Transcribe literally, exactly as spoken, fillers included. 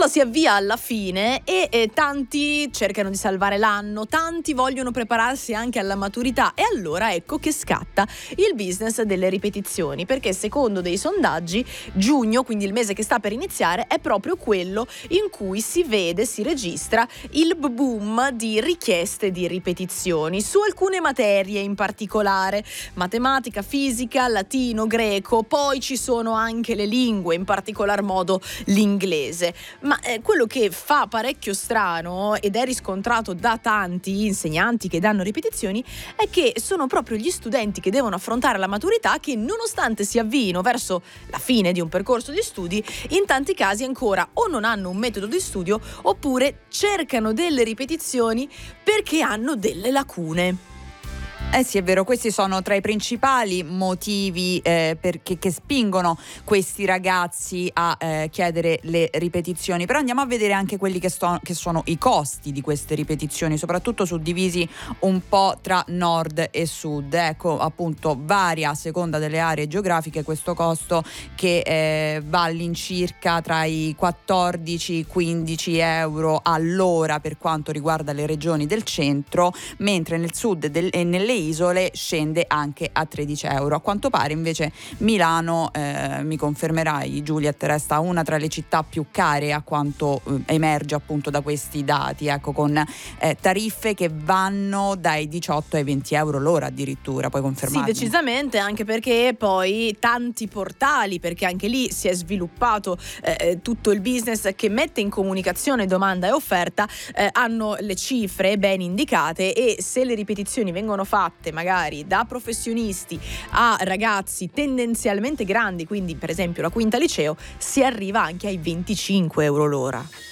scuola si avvia alla fine e eh, tanti cercano di salvare l'anno, tanti vogliono prepararsi anche alla maturità, e allora ecco che scatta il business delle ripetizioni, perché secondo dei sondaggi giugno, quindi il mese che sta per iniziare, è proprio quello in cui si vede, si registra il boom di richieste di ripetizioni su alcune materie in particolare: matematica, fisica, latino, greco, poi ci sono anche le lingue, in particolar modo l'inglese. Ma eh, quello che fa parecchio strano, ed è riscontrato da tanti insegnanti che danno ripetizioni, è che sono proprio gli studenti che devono affrontare la maturità che, nonostante si avviino verso la fine di un percorso di studi, in tanti casi ancora o non hanno un metodo di studio oppure cercano delle ripetizioni perché hanno delle lacune. Eh sì, è vero, questi sono tra i principali motivi eh, perché, che spingono questi ragazzi a eh, chiedere le ripetizioni. Però andiamo a vedere anche quelli che, sto, che sono i costi di queste ripetizioni, soprattutto suddivisi un po' tra nord e sud. Ecco, appunto, varia a seconda delle aree geografiche questo costo, che eh, va all'incirca tra i quattordici e quindici euro all'ora per quanto riguarda le regioni del centro, mentre nel sud del, e nelle isole scende anche a tredici euro. A quanto pare invece Milano, eh, mi confermerai Giuliet, resta una tra le città più care, a quanto eh, emerge appunto da questi dati, ecco, con eh, tariffe che vanno dai diciotto ai venti euro l'ora addirittura. Puoi confermarmi? Sì, decisamente, anche perché poi tanti portali, perché anche lì si è sviluppato eh, tutto il business che mette in comunicazione domanda e offerta, eh, hanno le cifre ben indicate, e se le ripetizioni vengono fatte magari da professionisti a ragazzi tendenzialmente grandi, quindi per esempio la quinta liceo, si arriva anche ai venticinque euro l'ora.